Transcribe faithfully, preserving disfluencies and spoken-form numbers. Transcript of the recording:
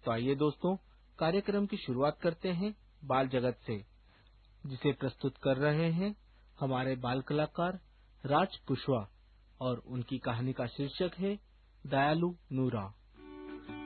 तो आइए दोस्तों, कार्यक्रम की शुरुआत करते हैं बाल जगत से, जिसे प्रस्तुत कर रहे हैं हमारे बाल कलाकार राज पुष्वा, और उनकी कहानी का शीर्षक है दयालु नूरा।